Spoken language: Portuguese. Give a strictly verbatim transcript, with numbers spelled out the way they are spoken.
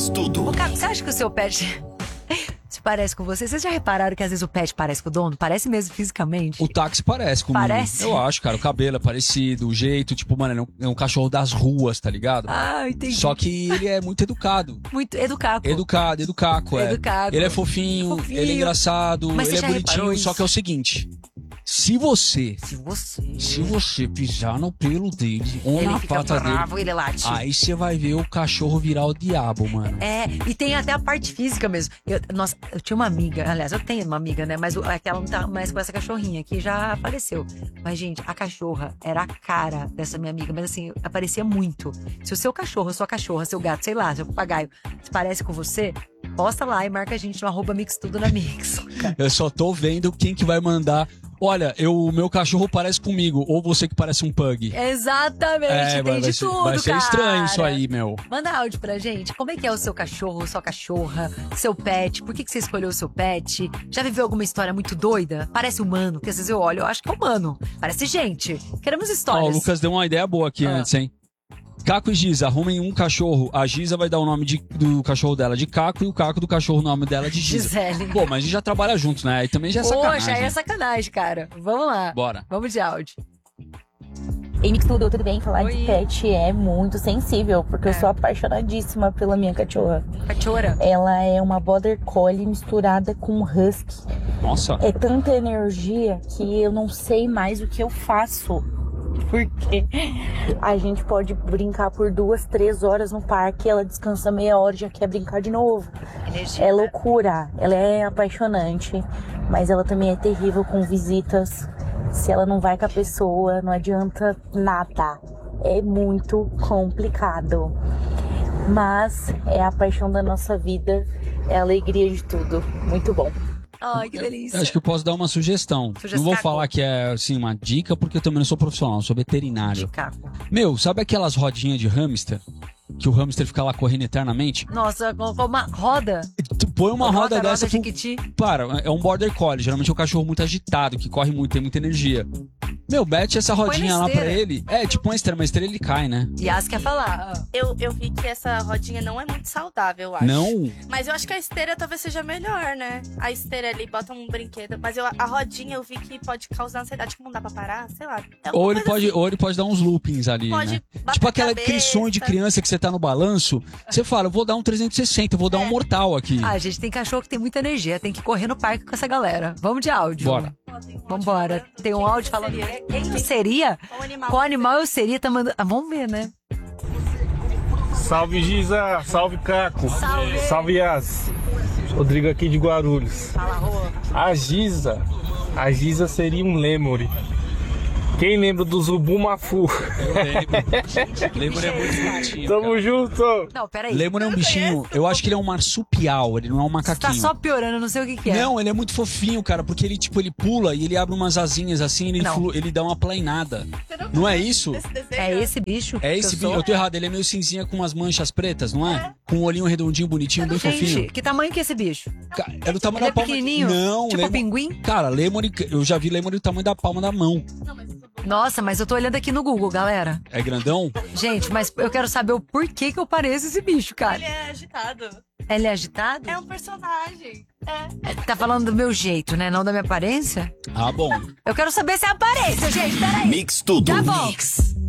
Mix Tudo. Ô, Caco, você acha que o seu pet se parece com você? Vocês já repararam que às vezes o pet parece com o dono? Parece mesmo fisicamente? O táxi parece comigo. Parece? Eu acho, cara. O cabelo é parecido, o jeito, tipo, mano, ele é um, é um cachorro das ruas, tá ligado? Ah, entendi. Só que ele é muito educado. Muito educado. Educado, educaco, é. Educado. Ele é fofinho, Fofinho. ele é engraçado, Mas ele você é já bonitinho, reparou só isso? que é o seguinte. Se você, Se você... se você pisar no pelo dele ou ele na fica pata bravo, dele, ele late. aí você vai ver o cachorro virar o diabo, mano. É, e tem até a parte física mesmo. Eu, nossa, eu tinha uma amiga, aliás, eu tenho uma amiga, né? Mas o- aquela não tá mais com essa cachorrinha, que já faleceu. Mas, gente, a cachorra era a cara dessa minha amiga, mas assim, aparecia muito. Se o seu cachorro, sua cachorra, seu gato, sei lá, seu papagaio, se parece com você, posta lá e marca a gente no arroba Mix Tudo na Mix. Eu só tô vendo quem que vai mandar. Olha, eu, o meu cachorro parece comigo, ou você que parece um pug. Exatamente, É, tem vai, de vai ser, tudo, vai ser cara. estranho isso aí, meu. Manda áudio pra gente. Como é que é o seu cachorro, sua cachorra, seu pet? Por que, que você escolheu o seu pet? Já viveu alguma história muito doida? Parece humano, porque às vezes eu olho, eu acho que é humano. Parece gente. Queremos Ó, histórias. o Lucas deu uma ideia boa aqui Ah. antes, hein? Caco e Giza, arrumem um cachorro. A Giza vai dar o nome de- do cachorro dela de Caco e o Caco do cachorro o nome dela de Giza. Gisele. Pô, mas a gente já trabalha juntos, né? Aí também já é sacanagem. Poxa, aí é sacanagem, cara. Vamos lá. Bora. Vamos de áudio. Ei, Mix Tudo, tudo bem? Falar Oi. de pet é muito sensível, porque É. eu sou apaixonadíssima pela minha cachorra. Cachorra. Ela é uma Border Collie misturada com um Husky. Nossa. É tanta energia que eu não sei mais o que eu faço. Porque a gente pode brincar por duas, três horas no parque, ela descansa meia hora e já quer brincar de novo. Energia, É né? loucura, ela é apaixonante, mas ela também é terrível com visitas. Se ela não vai com a pessoa, não adianta nada. É muito complicado. Mas é a paixão da nossa vida, é a alegria de tudo. Muito bom. Ai, que delícia. Eu acho que eu posso dar uma sugestão. Sugestão. Não vou falar que é assim uma dica, porque eu também não sou profissional, eu sou veterinário. De Caco. Meu, sabe aquelas rodinhas de hamster? Que o hamster fica lá correndo eternamente? Nossa, colocou uma roda. Tu põe uma roda, dessa. roda pro- Jequiti. Para, é um border collie. Geralmente é um cachorro muito agitado, que corre muito, tem muita energia. Meu, mete essa Põe rodinha na lá pra esteira. ele. É, tipo uma esteira, mas esteira ele cai, né? Yas quer falar. Ah. Eu, eu vi que essa rodinha não é muito saudável, eu acho. Não? Mas eu acho que a esteira talvez seja melhor, né? A esteira ali, bota um brinquedo. Mas eu, a rodinha eu vi que pode causar ansiedade, como não dá pra parar, sei lá. É alguma Ou ele, coisa pode, assim. ou ele pode dar uns loopings ali, Pode né? bater Tipo a aquela, aquele cabeça. sonho de criança que você tá no balanço. Você fala, eu vou dar um trezentos e sessenta, eu vou dar um mortal aqui. Ah, gente, tem cachorro que tem muita energia. Tem que correr no parque com essa galera. Vamos de áudio. Bora. Vambora. Tem um Quem áudio eu falando. seria? Quem eu seria? Qual animal? Qual animal eu seria? Tá mandando. Ah, vamos ver, né? Salve Giza, salve Caco, Salve. salve Yas, Rodrigo aqui de Guarulhos. Fala, Rô. A Giza, a Giza seria um lemuri. Quem lembra do Zubumafu? Eu lembro. Lemur é muito bonitinho. Tamo cara. junto! Não, peraí. Lemur é um bichinho, eu acho que ele é um marsupial, ele não é um Você macaquinho. tá só piorando, eu não sei o que, que é. Não, ele é muito fofinho, cara, porque ele, tipo, ele pula e ele abre umas asinhas assim, ele, Não. flu- ele dá uma planeada. Não é isso? Esse desenho? É esse bicho? É que esse eu bicho, sou? eu tô errado, ele é meio cinzinha com umas manchas pretas, não é? Com um olhinho redondinho, bonitinho, bem Gente, fofinho. que tamanho que é esse bicho? Ca- É do tamanho Ele é da palma. pequenininho? Não, Tipo lemur- pinguim? Cara, lemur, eu já vi lemur do tamanho da palma da mão. Nossa, mas eu tô olhando aqui no Google, galera. É grandão? Gente, mas eu quero saber o porquê que eu pareço esse bicho, cara. Ele é agitado. Ele é agitado? É um personagem. É. Tá falando do meu jeito, né? Não da minha aparência? Ah, bom. Eu quero saber se é a aparência, gente. Peraí. Mix Tudo. Já volto.